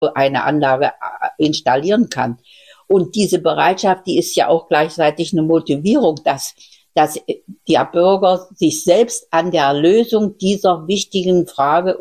eine Anlage installieren kann. Und diese Bereitschaft, die ist ja auch gleichzeitig eine Motivierung, dass der Bürger sich selbst an der Lösung dieser wichtigen Frage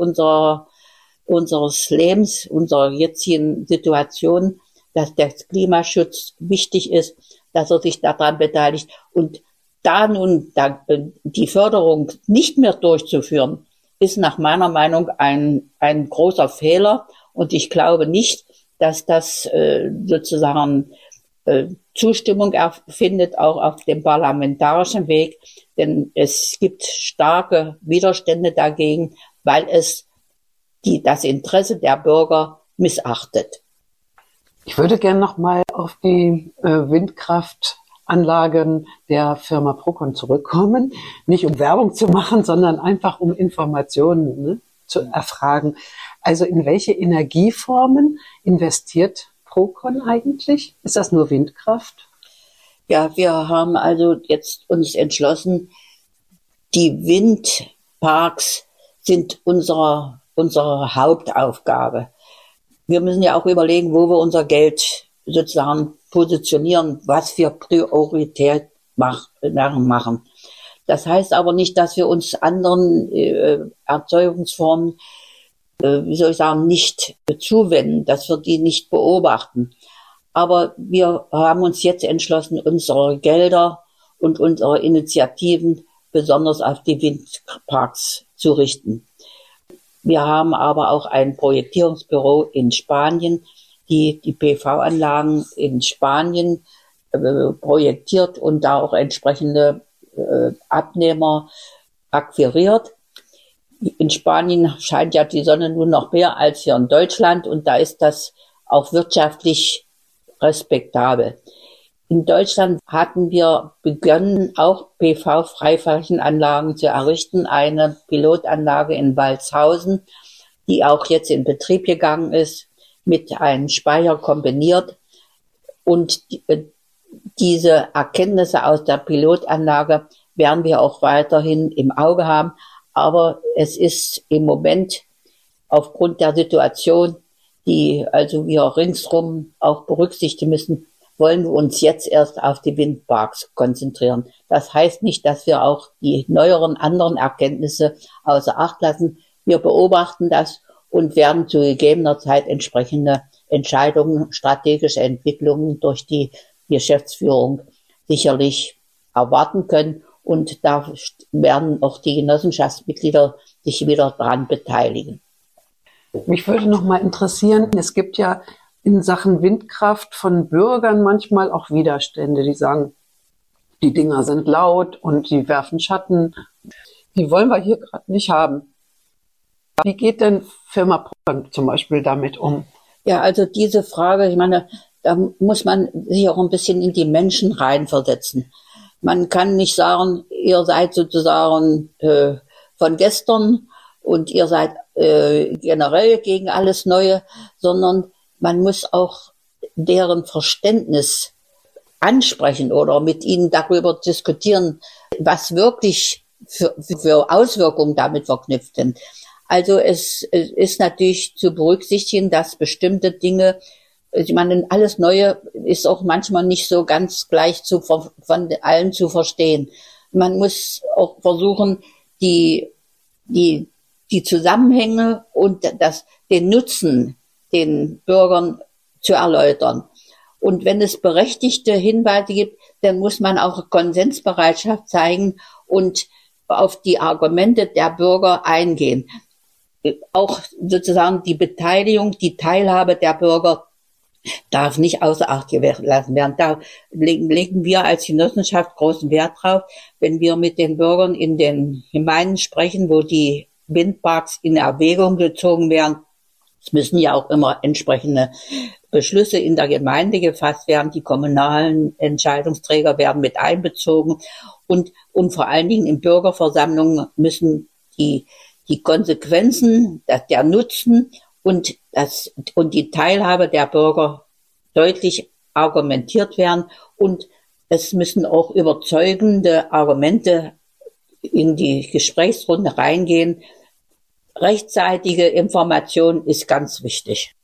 unseres Lebens, unserer jetzigen Situation, dass der Klimaschutz wichtig ist, dass er sich daran beteiligt. Und da nun die Förderung nicht mehr durchzuführen, ist nach meiner Meinung ein großer Fehler. Und ich glaube nicht, dass das sozusagen Zustimmung findet, auch auf dem parlamentarischen Weg. Denn es gibt starke Widerstände dagegen, weil es das Interesse der Bürger missachtet. Ich würde gerne noch mal auf die Windkraftanlagen der Firma Procon zurückkommen. Nicht um Werbung zu machen, sondern einfach um Informationen zu erfragen. Also in welche Energieformen investiert Procon eigentlich? Ist das nur Windkraft? Ja, wir haben also jetzt uns entschlossen, die Windparks sind unsere Hauptaufgabe. Wir müssen ja auch überlegen, wo wir unser Geld sozusagen positionieren, was wir Priorität machen. Das heißt aber nicht, dass wir uns anderen Erzeugungsformen nicht zuwenden, dass wir die nicht beobachten. Aber wir haben uns jetzt entschlossen, unsere Gelder und unsere Initiativen besonders auf die Windparks zu richten. Wir haben aber auch ein Projektierungsbüro in Spanien, die PV-Anlagen in Spanien projektiert und da auch entsprechende Abnehmer akquiriert. In Spanien scheint ja die Sonne nun noch mehr als hier in Deutschland und da ist das auch wirtschaftlich respektabel. In Deutschland hatten wir begonnen, auch PV-Freiflächenanlagen zu errichten, eine Pilotanlage in Walshausen, die auch jetzt in Betrieb gegangen ist, mit einem Speicher kombiniert. Und diese Erkenntnisse aus der Pilotanlage werden wir auch weiterhin im Auge haben. Aber es ist im Moment aufgrund der Situation, die also wir ringsrum auch berücksichtigen müssen, wollen wir uns jetzt erst auf die Windparks konzentrieren. Das heißt nicht, dass wir auch die neueren anderen Erkenntnisse außer Acht lassen. Wir beobachten das und werden zu gegebener Zeit entsprechende Entscheidungen, strategische Entwicklungen durch die Geschäftsführung sicherlich erwarten können. Und da werden auch die Genossenschaftsmitglieder sich wieder daran beteiligen. Mich würde noch mal interessieren, es gibt ja in Sachen Windkraft von Bürgern manchmal auch Widerstände, die sagen, die Dinger sind laut und die werfen Schatten. Die wollen wir hier gerade nicht haben. Wie geht denn Firma Procon zum Beispiel damit um? Ja, also diese Frage, ich meine, da muss man sich auch ein bisschen in die Menschen reinversetzen. Man kann nicht sagen, ihr seid sozusagen von gestern und ihr seid generell gegen alles Neue, sondern man muss auch deren Verständnis ansprechen oder mit ihnen darüber diskutieren, was wirklich für Auswirkungen damit verknüpft sind. Also es ist natürlich zu berücksichtigen, dass bestimmte Dinge, ich meine, alles Neue ist auch manchmal nicht so ganz gleich von allen zu verstehen. Man muss auch versuchen, die Zusammenhänge und den Nutzen den Bürgern zu erläutern. Und wenn es berechtigte Hinweise gibt, dann muss man auch Konsensbereitschaft zeigen und auf die Argumente der Bürger eingehen. Auch sozusagen die Beteiligung, die Teilhabe der Bürger darf nicht außer Acht gelassen werden. Da legen wir als Genossenschaft großen Wert drauf, wenn wir mit den Bürgern in den Gemeinden sprechen, wo die Windparks in Erwägung gezogen werden. Es müssen ja auch immer entsprechende Beschlüsse in der Gemeinde gefasst werden. Die kommunalen Entscheidungsträger werden mit einbezogen. Und vor allen Dingen in Bürgerversammlungen müssen die Konsequenzen, der Nutzen und die Teilhabe der Bürger deutlich argumentiert werden. Und es müssen auch überzeugende Argumente in die Gesprächsrunde reingehen. Rechtzeitige Information ist ganz wichtig.